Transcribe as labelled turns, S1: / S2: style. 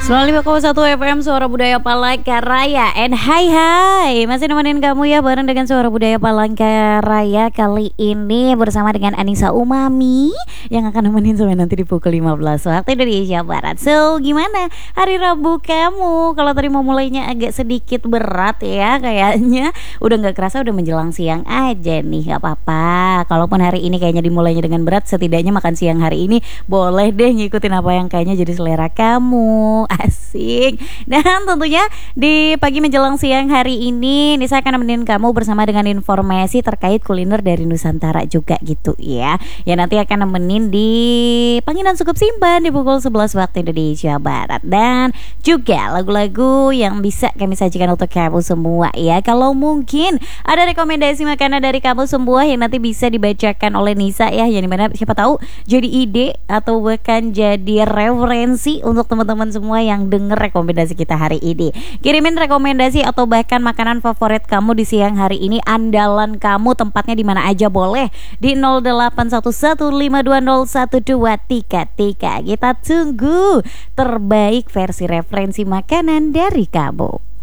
S1: 95,1 FM Suara Budaya Palangkaraya. And hai masih nemenin kamu ya bareng dengan Suara Budaya Palangkaraya. Kali ini bersama dengan Anissa Umami yang akan nemenin sampai nanti di pukul 15 waktu Indonesia Barat. So gimana hari Rabu kamu? Kalau tadi mau mulainya agak sedikit berat ya, kayaknya udah gak kerasa udah menjelang siang aja nih. Gak apa-apa, kalaupun hari ini kayaknya dimulainya dengan berat, setidaknya makan siang hari ini boleh deh ngikutin apa yang kayaknya jadi selera kamu. Asik. Dan tentunya di pagi menjelang siang hari ini Nisa akan nemenin kamu bersama dengan informasi terkait kuliner dari Nusantara juga gitu ya. Ya nanti akan nemenin di Panggilan Sukup Simpan di pukul 11 waktu Indonesia Barat. Dan juga lagu-lagu yang bisa kami sajikan untuk kamu semua ya. Kalau mungkin ada rekomendasi makanan dari kamu semua yang nanti bisa dibacakan oleh Nisa ya, yang dimana siapa tahu jadi ide atau bahkan jadi referensi untuk teman-teman semua yang denger rekomendasi kita hari ini. Kirimin rekomendasi atau bahkan makanan favorit kamu di siang hari ini, andalan kamu, tempatnya di mana aja boleh di 0811520123. Kita tunggu terbaik versi referensi makanan dari kamu.